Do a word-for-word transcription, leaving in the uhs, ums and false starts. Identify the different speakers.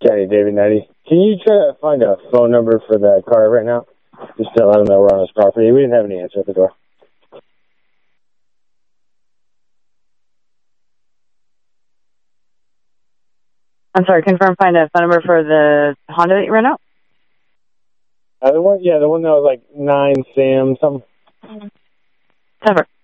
Speaker 1: Kenny, David Nettie. Can you try to find a phone number for that car right now? Just to let them know we're on his property. We didn't have any answer at the door.
Speaker 2: I'm sorry, confirm, find a phone number for the Honda that you ran out?
Speaker 1: Uh, the one, yeah, the one that was like nine Sam something.
Speaker 2: Never.